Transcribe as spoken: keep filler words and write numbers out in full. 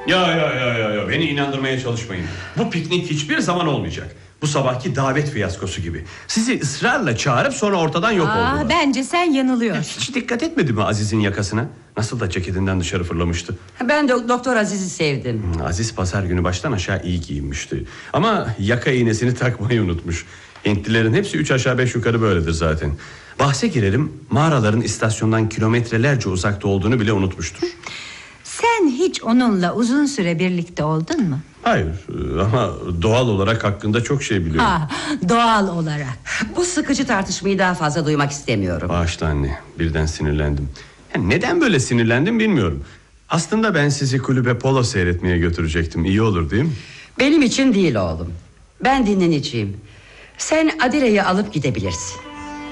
Ya ya ya ya ya beni inandırmaya çalışmayın. Bu piknik hiçbir zaman olmayacak. Bu sabahki davet fiyaskosu gibi. Sizi ısrarla çağırıp sonra ortadan yok Aa, oldular. Bence sen yanılıyorsun. Hiç dikkat etmedi mi Aziz'in yakasına? Nasıl da ceketinden dışarı fırlamıştı. Ben de Doktor Aziz'i sevdim. Aziz pazar günü baştan aşağı iyi giyinmişti. Ama yaka iğnesini takmayı unutmuş. Hintlilerin hepsi üç aşağı beş yukarı böyledir zaten. Bahse girelim, mağaraların istasyondan kilometrelerce uzakta olduğunu bile unutmuştur. Sen hiç onunla uzun süre birlikte oldun mu? Hayır ama doğal olarak hakkında çok şey biliyorum. Ha, doğal olarak. Bu sıkıcı tartışmayı daha fazla duymak istemiyorum. Bağışla anne, birden sinirlendim. Yani neden böyle sinirlendim bilmiyorum. Aslında ben sizi kulübe polo seyretmeye götürecektim. İyi olur değil mi? Benim için değil oğlum. Ben dinleneceğim. Sen Adire'yi alıp gidebilirsin.